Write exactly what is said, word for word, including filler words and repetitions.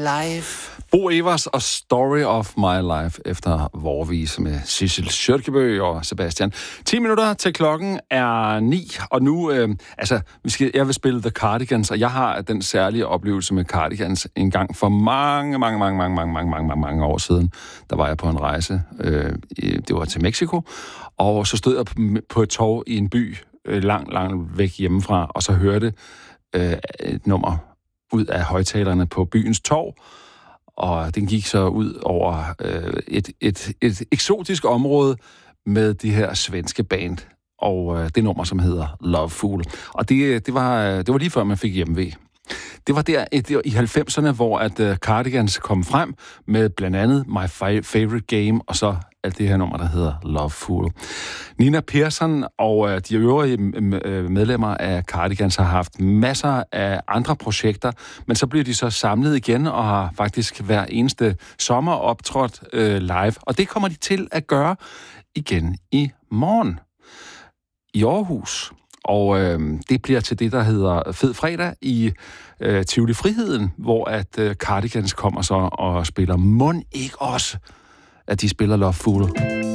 life. Bo Evers og Story of My Life efter Vorvis med Sissel Kyrkjebø og Sebastian. ti minutter til klokken er ni, og nu, øh, altså, vi skal, jeg vil spille The Cardigans, og jeg har den særlige oplevelse med Cardigans en gang for mange, mange, mange, mange, mange, mange, mange, mange, mange år siden. Der var jeg på en rejse, øh, det var til Mexico, og så stod jeg på et torv i en by, øh, langt, langt væk hjemmefra, og så hørte øh, et nummer ud af højtalerne på byens torv, og den gik så ud over øh, et, et, et eksotisk område med de her svenske band, og øh, det nummer, som hedder Love Fool. Og det, det, var, det var lige før, man fik hjemmevæg. Det var der det var i halvfemserne, hvor at uh, Cardigans kom frem med blandt andet My Favorite Game, og så alt det her nummer, der hedder Love Fool. Nina Persson og uh, de øvrige medlemmer af Cardigans har haft masser af andre projekter, men så bliver de så samlet igen og har faktisk hver eneste sommer optrådt uh, live, og det kommer de til at gøre igen i morgen i Aarhus. Og øh, det bliver til det, der hedder Fed Fredag i øh, Tivoli Friheden, hvor at øh, Cardigans kommer så og spiller. Mon ikke også, at de spiller Love Fool.